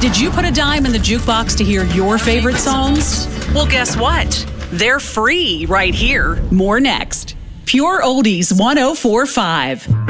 Did you put a dime in the jukebox to hear your favorite songs? Well, guess what? They're free right here. More next. Pure Oldies 104.5.